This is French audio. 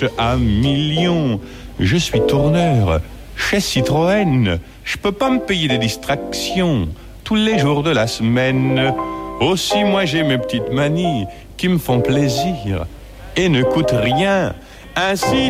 1 million. Je suis tourneur chez Citroën. Je peux pas me payer des distractions tous les jours de la semaine. Aussi, moi, j'ai mes petites manies qui me font plaisir et ne coûtent rien. Ainsi,